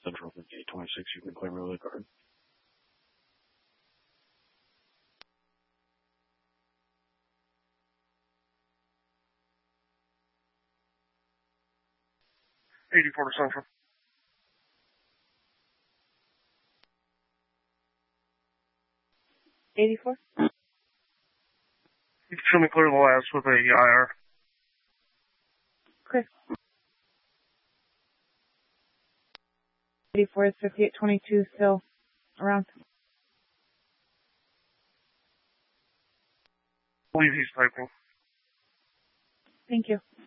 Central 5826. You can claim early card. '84 Central. '84. You can show me clear the last with a IR. Clear. 84 is 5822 still around. I believe he's typing. Thank you.